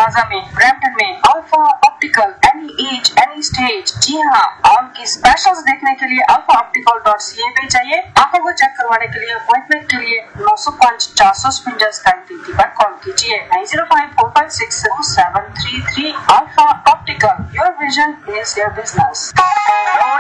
Plaza में, Brampton में। Alpha optical, any as any stage. जी हाँ, उनकी स्पेशल्स देखने के लिए alphaoptical.ca पे जाइए। आंखों को चेक करवाने के लिए अपॉइंटमेंट के लिए 905 455 33 पर कॉल कीजिए। 9054562733। Alpha optical, your vision is your business.